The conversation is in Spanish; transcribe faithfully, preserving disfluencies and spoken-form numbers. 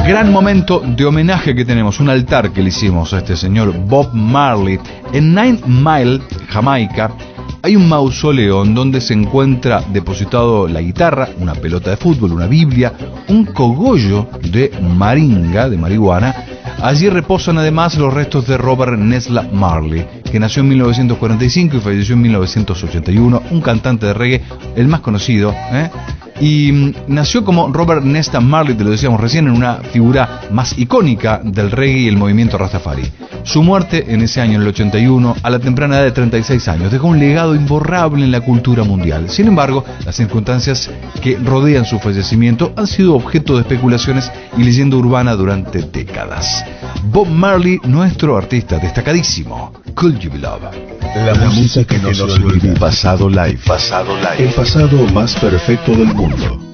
Gran momento de homenaje que tenemos, un altar que le hicimos a este señor Bob Marley. En Nine Mile, Jamaica, hay un mausoleo en donde se encuentra depositado la guitarra, una pelota de fútbol, una biblia, un cogollo de maringa, de marihuana. Allí reposan además los restos de Robert Nesta Marley, que nació en mil novecientos cuarenta y cinco y falleció en mil novecientos ochenta y uno, un cantante de reggae, el más conocido, ¿eh? Y mm, nació como Robert Nesta Marley, te lo decíamos recién, en una figura más icónica del reggae y el movimiento Rastafari. Su muerte en ese año, en el ochenta y uno, a la temprana edad de treinta y seis años, dejó un legado imborrable en la cultura mundial. Sin embargo, las circunstancias que rodean su fallecimiento han sido objeto de especulaciones y leyenda urbana durante décadas. Bob Marley, nuestro artista destacadísimo. Could You Be Love? La, la música que no se olvida. Pasado Live. Pasado Live. El pasado más perfecto del mundo.